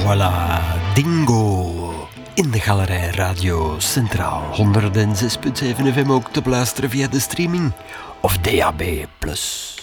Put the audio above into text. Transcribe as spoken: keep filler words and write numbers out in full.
Voilà, Dingo. In de Galerij Radio Centraal. honderd zes komma zeven F M ook te beluisteren via de streaming of D A B plus.